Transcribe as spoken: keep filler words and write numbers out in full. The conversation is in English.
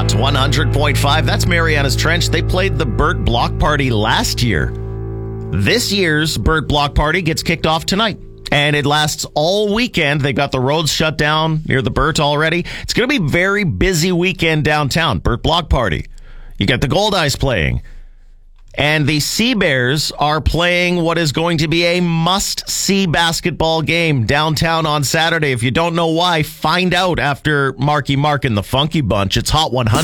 Hot one hundred point five. That's Mariana's Trench. They played the Burt Block Party last year. This year's Burt Block Party gets kicked off tonight, and it lasts all weekend. They've got the roads shut down near the Burt already. It's going to be a very busy weekend downtown. Burt Block Party. You got the Gold Eyes playing. And the Sea Bears are playing what is going to be a must-see basketball game downtown on Saturday. If you don't know why, find out after Marky Mark and the Funky Bunch. It's Hot one hundred.